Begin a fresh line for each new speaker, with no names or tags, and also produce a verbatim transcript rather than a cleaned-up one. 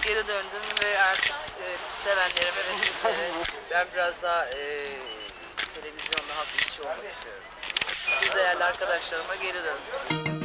geri döndüm ve artık e, sevenlerime ve sizlere ben biraz daha e, televizyonda halk işçi olmak istiyorum. Siz değerli arkadaşlarıma geri döndüm.